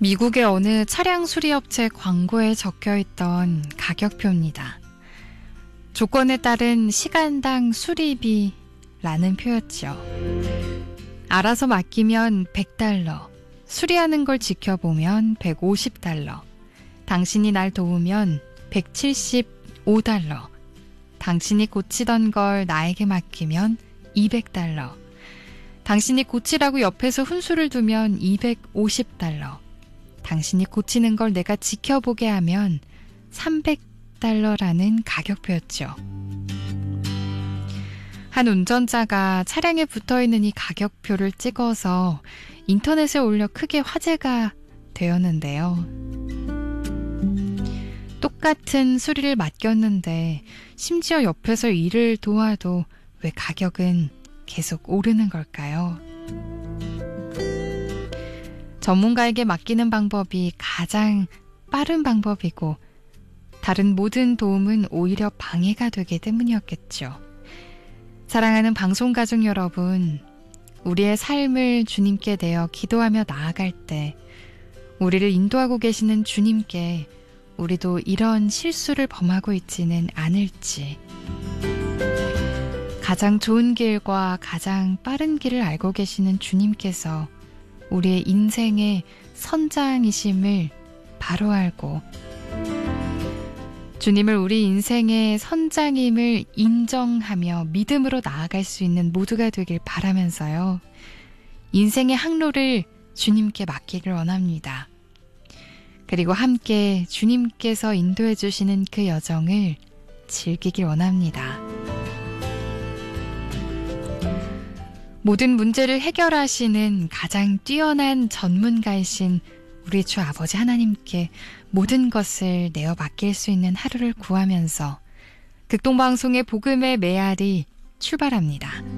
미국의 어느 차량 수리업체 광고에 적혀있던 가격표입니다. 조건에 따른 시간당 수리비라는 표였죠. 알아서 맡기면 $100, 수리하는 걸 지켜보면 $150, 당신이 날 도우면 $175, 당신이 고치던 걸 나에게 맡기면 $200, 당신이 고치라고 옆에서 훈수를 두면 $250, 당신이 고치는 걸 내가 지켜보게 하면 $300라는 가격표였죠. 한 운전자가 차량에 붙어있는 이 가격표를 찍어서 인터넷에 올려 크게 화제가 되었는데요. 똑같은 수리를 맡겼는데 심지어 옆에서 일을 도와도 왜 가격은 계속 오르는 걸까요? 전문가에게 맡기는 방법이 가장 빠른 방법이고 다른 모든 도움은 오히려 방해가 되기 때문이었겠죠. 사랑하는 방송가족 여러분, 우리의 삶을 주님께 내어 기도하며 나아갈 때 우리를 인도하고 계시는 주님께 우리도 이런 실수를 범하고 있지는 않을지, 가장 좋은 길과 가장 빠른 길을 알고 계시는 주님께서 우리의 인생의 선장이심을 바로 알고 주님을 우리 인생의 선장임을 인정하며 믿음으로 나아갈 수 있는 모두가 되길 바라면서요. 인생의 항로를 주님께 맡기길 원합니다. 그리고 함께 주님께서 인도해 주시는 그 여정을 즐기길 원합니다. 모든 문제를 해결하시는 가장 뛰어난 전문가이신 우리 주 아버지 하나님께 모든 것을 내어 맡길 수 있는 하루를 구하면서 극동방송의 복음의 메아리 출발합니다.